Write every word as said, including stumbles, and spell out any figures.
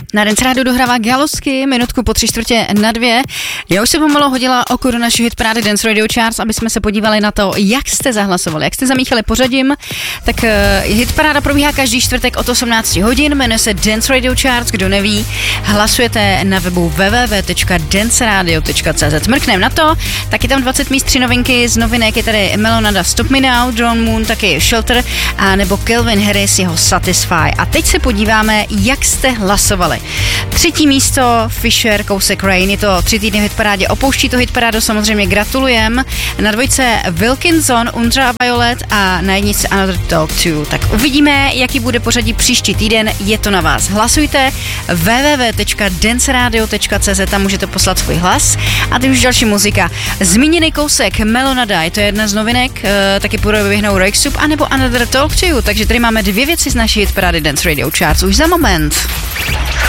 Na Dance Rádiu dohrává Galosky, minutku po tři čtvrtě na dvě. Já už se pomalu hodila oko do naší hitparády Dance Radio Charts, aby jsme se podívali na to, jak jste zahlasovali, jak jste zamíchali pořadím. Tak uh, hitparáda probíhá každý čtvrtek od osmnáct hodin, jmenuje se Dance Radio Charts, kdo neví, hlasujete na webu w w w tečka dance radio tečka c z. Mrknem na to, taky tam dvacet míst, tři novinky z novinek, je tady Melonada Stop Me Now, Drone Moon, taky Shelter a nebo Calvin Harris, jeho Satisfy. A teď se podíváme, jak jste hlasovali. Třetí místo Fisher, kousek Rain, je to tři týdny v hitparádě, opouští to hitparádu, samozřejmě gratulujem. Na dvojce Wilkinson, Ultraviolet a na jedničce Another Talk two. Tak uvidíme, jaký bude pořadí příští týden, je to na vás. Hlasujte w w w tečka dance radio tečka c z, tam můžete poslat svůj hlas. A teď už další muzika. Zmíněný kousek Melonada, je to jedna z novinek, e, taky půjde vyhnout Rake Soup, anebo Another Talk two. Takže tady máme dvě věci z naší hitparády Dance Radio Charts už za moment.